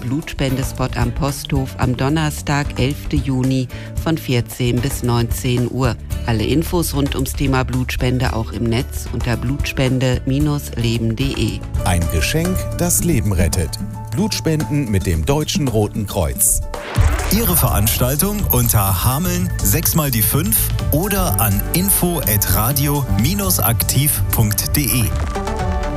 Blutspendespot am Posthof am Donnerstag, 11. Juni von 14 bis 19 Uhr. Alle Infos rund ums Thema Blutspende auch im Netz unter blutspende-leben.de. Ein Geschenk, das Leben rettet. Blutspenden mit dem Deutschen Roten Kreuz. Ihre Veranstaltung unter Hameln 6x5 oder an info@radio-aktiv.de.